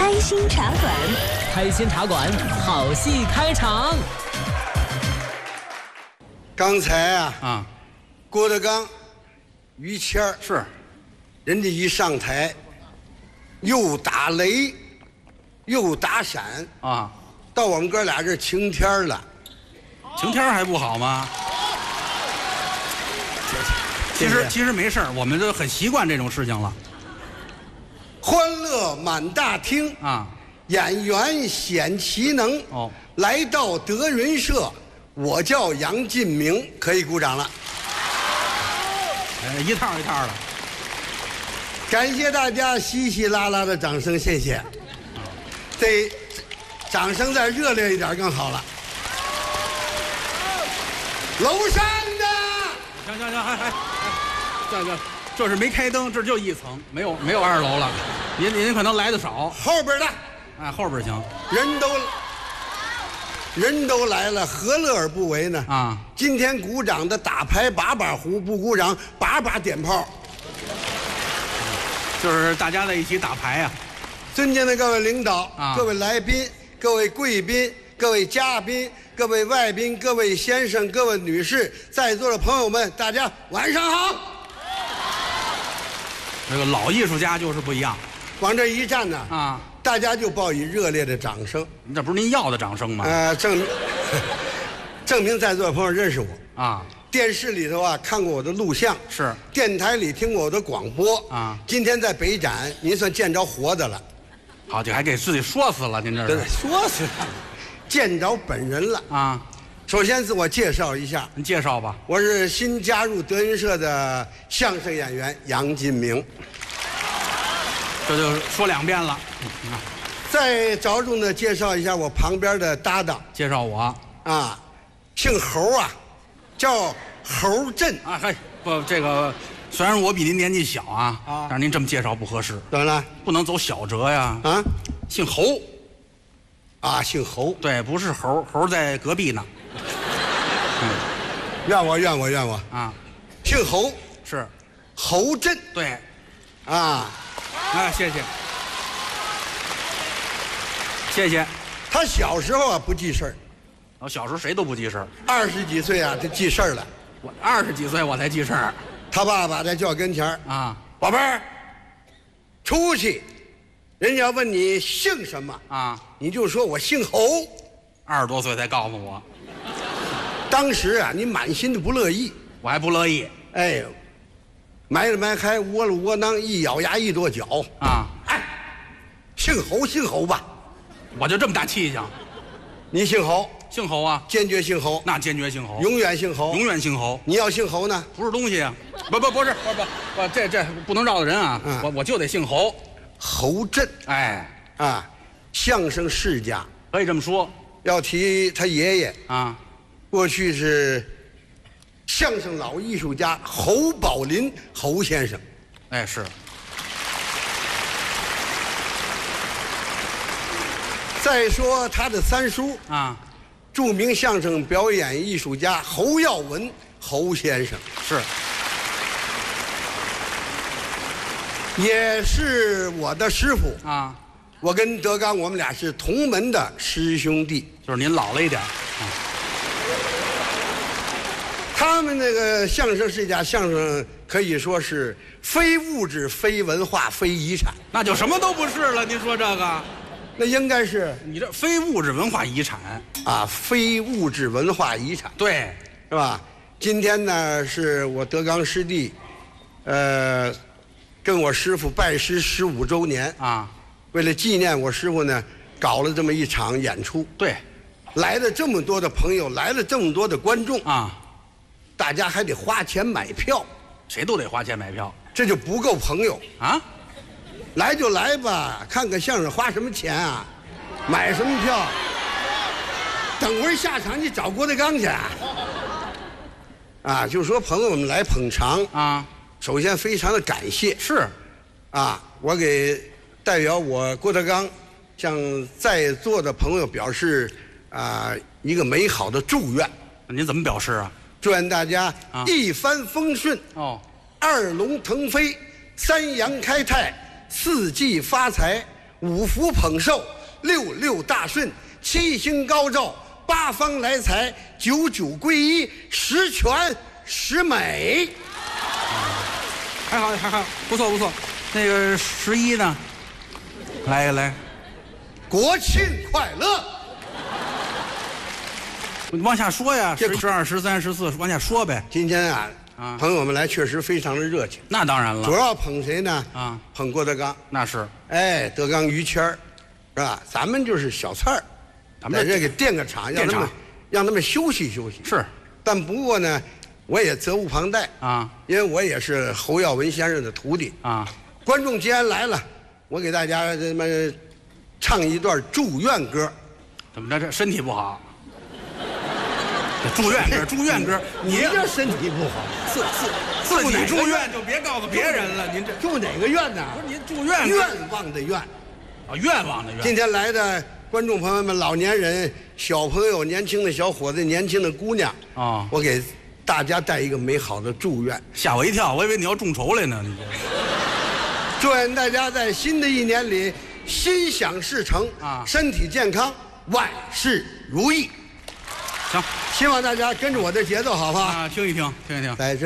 开心茶馆， 开心茶馆，好戏开场。 刚才郭德纲、于谦儿是， 人家一上台，又打雷，又打闪啊， 到我们哥俩这晴天了。 晴天还不好吗？其实没事儿，我们都很习惯这种事情了。 欢乐满大厅啊， 演员显其能哦， 来到德云社，我叫杨进明，可以鼓掌了。 一套一套的。 感谢大家稀稀拉拉的掌声，谢谢。这掌声再热烈一点更好了。楼上的， 行，这是没开灯，这就一层，没有2楼了。您可能来的少。 后边的， 后边行。 人都来了，何乐而不为呢？ 啊， 今天鼓掌的打牌把胡，不鼓掌把点炮。 就是大家在一起打牌呀。 尊敬的各位领导、各位来宾、各位贵宾、各位嘉宾、各位外宾、各位先生、各位女士，在座的朋友们，大家晚上好。 这个老艺术家就是不一样， 往这一站呢，大家就报以热烈的掌声。 这不是您要的掌声吗？ 证明在座的朋友认识我啊。 电视里头看过我的录像， 是电台里听过我的广播啊。今天在北展，您算见着活的了。 好，这还给自己说死了，您这是说死了，见着本人了啊。首先自我介绍一下， 您介绍吧。 我是新加入德云社的相声演员杨进明。 这就说2遍了。 再着重的介绍一下我旁边的搭档， 介绍我啊，姓侯叫侯震啊。嘿，不，这个虽然我比您年纪小但是您这么介绍不合适。 怎么了？ 不能走小折呀。姓侯。 姓侯。对， 不是猴，猴在隔壁呢。 怨我啊！姓侯是侯震。 对，谢谢。 他小时候不记事儿。 我小时候谁都不记事儿。 20几岁他记事儿了。 我20几岁我才记事儿。 他爸爸在叫跟前宝贝儿，出去，人家问你姓什么你就说我姓侯。 20多岁才告诉我。 当时你满心的不乐意。 我还不乐意。 埋了埋开，窝了窝囊，一咬牙一跺脚姓侯吧。 我就这么大气性。 你姓侯？ 姓侯啊， 坚决姓侯。 那坚决姓侯， 永远姓侯， 永远姓侯。 你要姓侯呢？ 不是东西啊！不，这不能绕的人我就得姓侯。 侯震，相声世家， 可以这么说。 要提他爷爷过去是相声老艺术家侯宝林侯先生。 是。 再说他的三叔著名相声表演艺术家侯耀文侯先生。 是。 也是我的师傅我跟德纲我们俩是同门的师兄弟。 就是您老了一点。 他们那个相声世家，相声可以说是非物质、非文化、非遗产。 那就什么都不是了。您说这个， 那应该是你这非物质文化遗产非物质文化遗产。 对， 是吧？今天呢，是我德纲师弟，跟我师傅拜师15周年为了纪念我师傅呢，搞了这么一场演出。 对， 来了这么多的朋友，来了这么多的观众大家还得花钱买票。 谁都得花钱买票， 这就不够朋友来就来吧，看个相声花什么钱买什么票？等会儿下场你找郭德纲去就说朋友们来捧场首先非常的感谢。 是我给代表我郭德纲向在座的朋友表示一个美好的祝愿。 您怎么表示祝愿大家一帆风顺二龙腾飞，3阳开泰，4季发财， 五福捧寿，六六大顺，七星高照，八方来财，九九归一，十全十美。 还好，不错不错。那个11呢？来， 国庆快乐！ 往下说呀，12、13、14，往下说呗。 今天啊，朋友们来确实非常的热情。 那当然了。 主要捧谁呢？捧郭德纲。 那是。 哎，德纲、于谦儿，是吧？咱们就是小菜儿，咱们在这给垫个场，让他们休息休息。 是。 但不过呢，我也责无旁贷啊，因为我也是侯耀文先生的徒弟啊。观众既然来了，我给大家这么唱一段祝愿歌。 怎么着？这身体不好？祝愿歌， 你这身体不好， 自己祝愿就别告诉别人了。您这祝哪个愿呢？ 不是您祝愿， 愿望的愿， 啊，愿望的愿。 今天来的观众朋友们、老年人、小朋友、年轻的小伙子、年轻的姑娘啊，我给大家带一个美好的祝愿。 吓我一跳，我以为你要众筹来呢。你祝愿大家在新的一年里心想事成啊，身体健康，万事如意。 行， 希望大家跟着我的节奏，好不好？ 啊，听一听。在这。